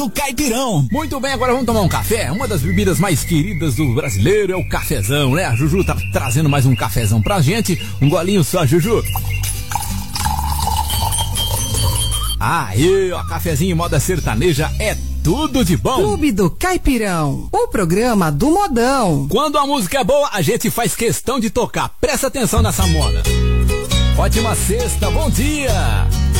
do Caipirão. Muito bem, agora vamos tomar um café. Uma das bebidas mais queridas do brasileiro é o cafezão, né? A Juju tá trazendo mais um cafezão pra gente. Um golinho só, Juju. Aí, ó, cafezinho moda sertaneja é tudo de bom. Clube do Caipirão, o programa do modão. Quando a música é boa, a gente faz questão de tocar. Presta atenção nessa moda. Ótima sexta, bom dia.